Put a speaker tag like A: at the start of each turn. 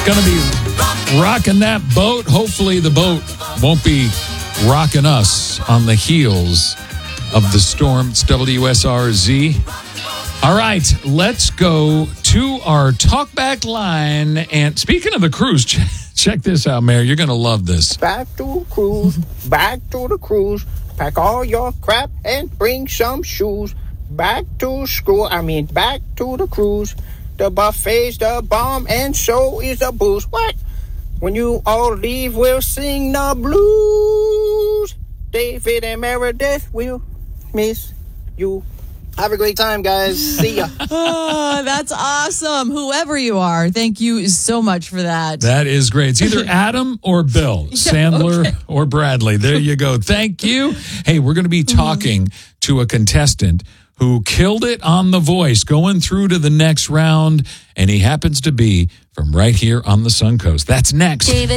A: going to be rocking that boat. Hopefully the boat won't be rocking us on the heels of the storm. It's WSRZ. All right, let's go to our talkback line. And speaking of the cruise, check this out, Mayor. You're going to love this.
B: Back to the cruise, back to the cruise. Pack all your crap and bring some shoes. Back to the cruise. The buffet's the bomb and so is the booze. What? When you all leave, we'll sing the blues. David and Meredith will miss you. Have a great time, guys. See ya.
C: Oh, that's awesome. Whoever you are, thank you so much for that.
A: That is great. It's either Adam or Bill, Sandler or Bradley. There you go. Thank you. Hey, we're going to be talking to a contestant who killed it on The Voice, going through to the next round, and he happens to be from right here on the Suncoast. That's next.
D: David.